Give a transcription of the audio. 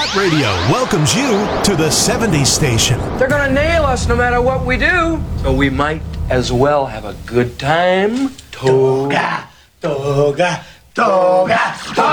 Hit Radio welcomes you to the 70s station. They're gonna nail us no matter what we do. So we might as well have a good time. Toga, toga, toga, toga.